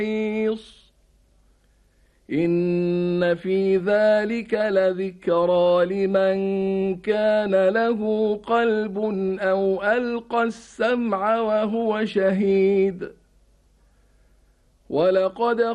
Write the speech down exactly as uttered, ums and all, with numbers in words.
إن في ذلك لذكرى لمن كان له قلب أو ألقى السمع وهو شهيد. ولقد